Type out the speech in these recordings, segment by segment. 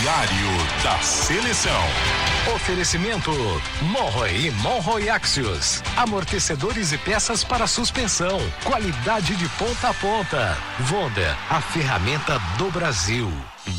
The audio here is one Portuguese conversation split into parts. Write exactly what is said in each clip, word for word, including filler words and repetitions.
Diário da Seleção. Oferecimento Monroe e Monroe Axios. Amortecedores e peças para suspensão. Qualidade de ponta a ponta. Vonda, a ferramenta do Brasil.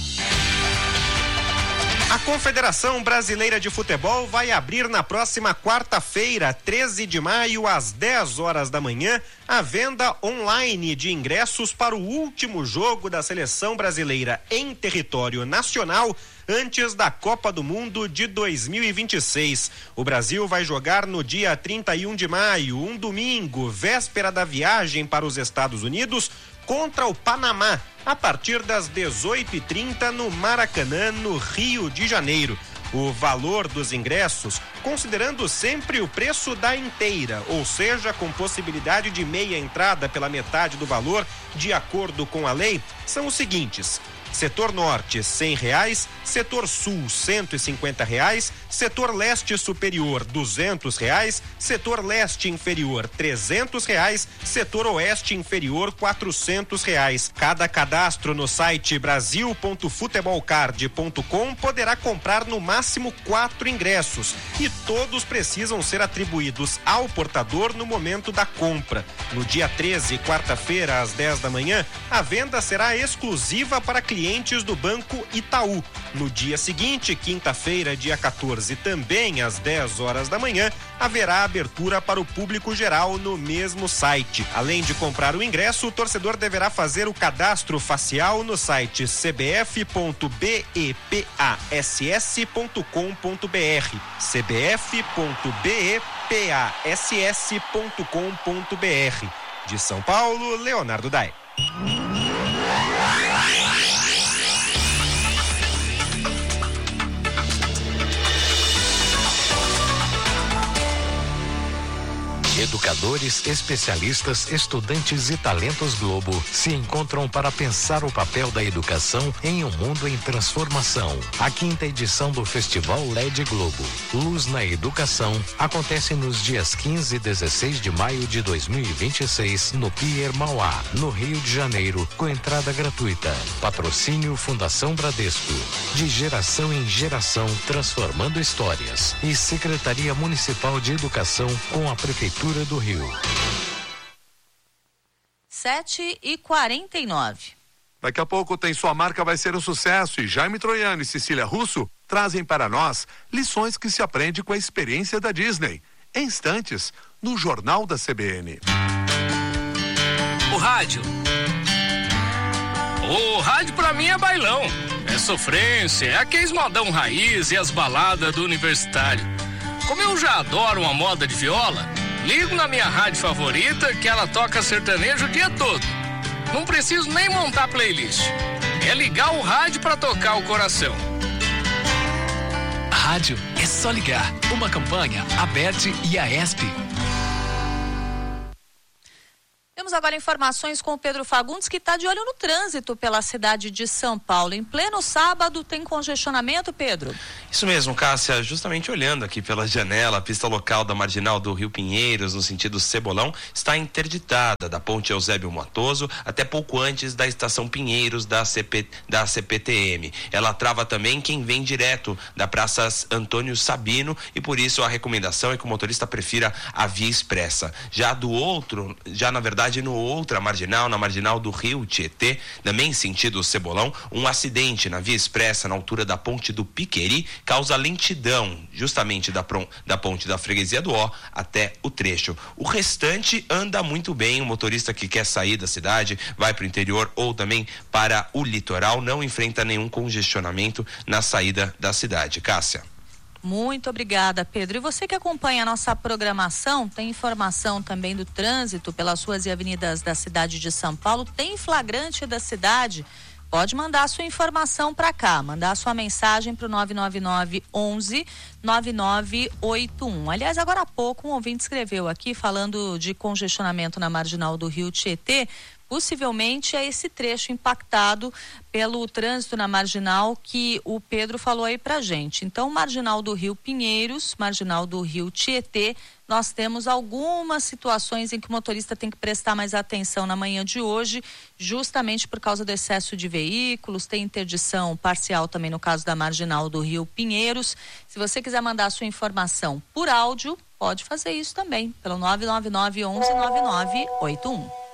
A Confederação Brasileira de Futebol vai abrir na próxima quarta-feira, treze de maio, às dez horas da manhã, a venda online de ingressos para o último jogo da seleção brasileira em território nacional antes da Copa do Mundo de dois mil e vinte e seis. O Brasil vai jogar no dia trinta e um de maio, um domingo, véspera da viagem para os Estados Unidos, contra o Panamá, a partir das dezoito e trinta no Maracanã, no Rio de Janeiro. O valor dos ingressos, considerando sempre o preço da inteira, ou seja, com possibilidade de meia entrada pela metade do valor, de acordo com a lei, são os seguintes: Setor Norte, cem reais, Setor Sul, cento e cinquenta reais, Setor Leste Superior, duzentos reais, Setor Leste Inferior, trezentos reais, Setor Oeste Inferior, quatrocentos reais. Cada cadastro no site brasil ponto futebolcard ponto com poderá comprar no máximo quatro ingressos e todos precisam ser atribuídos ao portador no momento da compra. No dia treze, quarta-feira, às dez da manhã, a venda será exclusiva para clientes do Banco Itaú. No dia seguinte, quinta-feira, dia quatorze, também às dez horas da manhã, haverá abertura para o público geral no mesmo site. Além de comprar o ingresso, o torcedor deverá fazer o cadastro facial no site c b f ponto b e p a s s ponto com ponto b r, c b f ponto b e p a s s ponto com ponto b r. De São Paulo, Leonardo Dai. Educadores, especialistas, estudantes e talentos Globo se encontram para pensar o papel da educação em um mundo em transformação. A quinta edição do Festival L E D Globo, Luz na Educação, acontece nos dias quinze e dezesseis de maio de dois mil e vinte e seis no Pier Mauá, no Rio de Janeiro, com entrada gratuita. Patrocínio Fundação Bradesco. De geração em geração, transformando histórias. E Secretaria Municipal de Educação com a Prefeitura do Rio. sete e quarenta e nove. Daqui a pouco tem Sua Marca Vai Ser um Sucesso e Jaime Troiano e Cecília Russo trazem para nós lições que se aprende com a experiência da Disney. Em instantes, no Jornal da C B N. O rádio. O rádio pra mim é bailão. É sofrência, é aqueles modão raiz e as baladas do universitário. Como eu já adoro uma moda de viola, ligo na minha rádio favorita que ela toca sertanejo o dia todo. Não preciso nem montar playlist. É ligar o rádio pra tocar o coração. Rádio é só ligar. Uma campanha, Aberte e a ESP. Temos agora informações com o Pedro Fagundes, que está de olho no trânsito pela cidade de São Paulo. Em pleno sábado, tem congestionamento, Pedro? Isso mesmo, Cássia, justamente olhando aqui pela janela, a pista local da Marginal do Rio Pinheiros, no sentido Cebolão, está interditada da ponte Eusébio Matoso até pouco antes da estação Pinheiros da, C P, da C P T M. Ela trava também quem vem direto da Praça Antônio Sabino e por isso a recomendação é que o motorista prefira a via expressa. Já do outro, já na verdade no outra marginal, na marginal do Rio Tietê, também sentido Cebolão, um acidente na via expressa na altura da ponte do Piqueri causa lentidão justamente da, da ponte da Freguesia do Ó até o trecho. O restante anda muito bem, o motorista que quer sair da cidade, vai para o interior ou também para o litoral, não enfrenta nenhum congestionamento na saída da cidade. Cássia. Muito obrigada, Pedro. E você que acompanha a nossa programação, tem informação também do trânsito pelas ruas e avenidas da cidade de São Paulo, tem flagrante da cidade? Pode mandar a sua informação para cá, mandar a sua mensagem para o nove nove nove, onze, nove nove oito um. Aliás, agora há pouco um ouvinte escreveu aqui falando de congestionamento na marginal do Rio Tietê. Possivelmente é esse trecho impactado pelo trânsito na marginal que o Pedro falou aí pra gente. Então, marginal do Rio Pinheiros, marginal do Rio Tietê, nós temos algumas situações em que o motorista tem que prestar mais atenção na manhã de hoje, justamente por causa do excesso de veículos. Tem interdição parcial também no caso da marginal do Rio Pinheiros. Se você quiser mandar a sua informação por áudio, pode fazer isso também pelo nove nove nove, onze, nove nove oito um.